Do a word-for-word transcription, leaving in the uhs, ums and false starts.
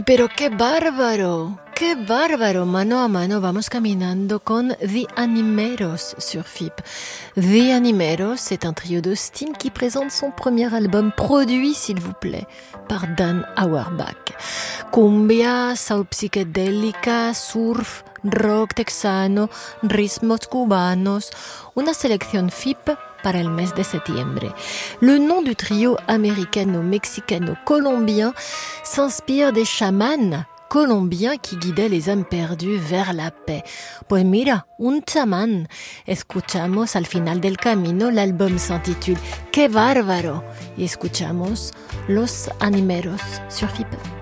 Pero qué bárbaro, qué bárbaro. Mano a mano vamos caminando con The Animeros sur F I P. The Animeros, c'est un trio d'Austin qui présente son premier album produit, s'il vous plaît, par Dan Auerbach. Cumbia, soul psicodélica, surf, rock texano, ritmos cubanos, una selección F I P para el mes de septiembre. Le nom du trio américano-mexicano-colombien s'inspire des chamans colombiens qui guidaient les âmes perdues vers la paix. Pues mira, un chamán. Escuchamos al final del camino, l'album s'intitule Qué bárbaro. Y escuchamos Los Animeros sur F I P.